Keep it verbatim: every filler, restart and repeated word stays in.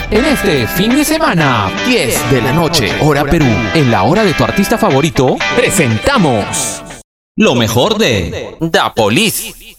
En este fin de semana, diez de la noche, hora Perú, en la hora de tu artista favorito, presentamos lo mejor de Da Police.